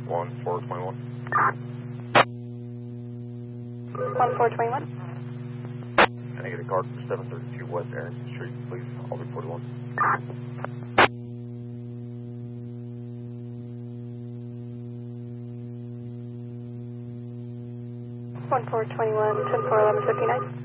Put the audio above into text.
1421. 1421. Can I get a card for 732 West Arrington Street, please? I'll be 41. 1421, 10-4-11-59.